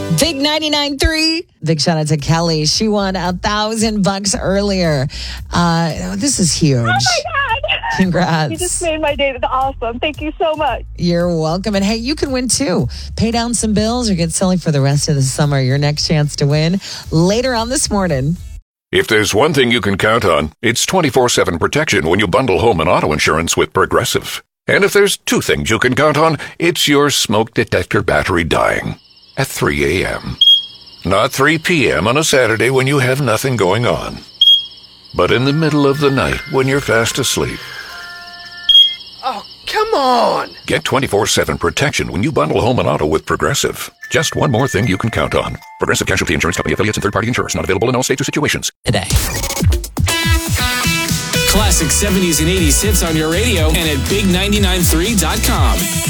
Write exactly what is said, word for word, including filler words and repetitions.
Big ninety-nine point three. Big shout out to Kelly. She won a thousand bucks earlier. Uh, this is huge. Oh my God. Congrats. You just made my day. That's awesome. Thank you so much. You're welcome. And hey, you can win too. Pay down some bills or get silly for the rest of the summer. Your next chance to win later on this morning. If there's one thing you can count on, it's twenty-four seven protection when you bundle home and auto insurance with Progressive. And if there's two things you can count on, it's your smoke detector battery dying at three a.m. Not three p.m. on a Saturday when you have nothing going on, but in the middle of the night when you're fast asleep. Oh, come on! Get twenty-four seven protection when you bundle home and auto with Progressive. Just one more thing you can count on. Progressive Casualty Insurance Company affiliates and third-party insurers. Not available in all states or situations. Today. Classic seventies and eighties hits on your radio and at big ninety-nine three dot com.